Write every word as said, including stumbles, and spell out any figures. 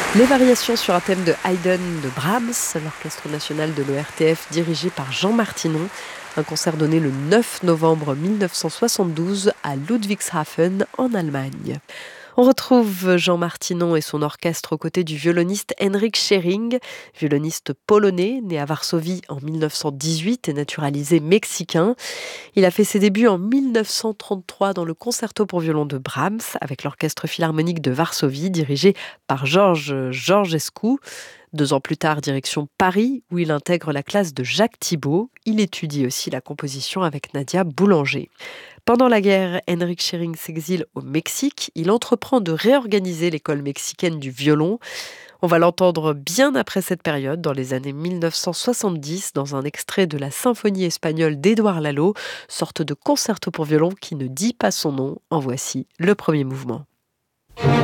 Les variations sur un thème de Haydn de Brahms, l'Orchestre national de l'O R T F dirigé par Jean Martinon. Un concert donné le neuf novembre mille neuf cent soixante-douze à Ludwigshafen en Allemagne. On retrouve Jean Martinon et son orchestre aux côtés du violoniste Henryk Schering, violoniste polonais, né à Varsovie en mille neuf cent dix-huit et naturalisé mexicain. Il a fait ses débuts en mille neuf cent trente-trois dans le concerto pour violon de Brahms avec l'Orchestre philharmonique de Varsovie dirigé par Georges Georgescu. Deux ans plus tard, direction Paris, où il intègre la classe de Jacques Thibaud. Il étudie aussi la composition avec Nadia Boulanger. Pendant la guerre, Henryk Schering s'exile au Mexique. Il entreprend de réorganiser l'école mexicaine du violon. On va l'entendre bien après cette période, dans les années mille neuf cent soixante-dix, dans un extrait de la symphonie espagnole d'Édouard Lalo, sorte de concerto pour violon qui ne dit pas son nom. En voici le premier mouvement.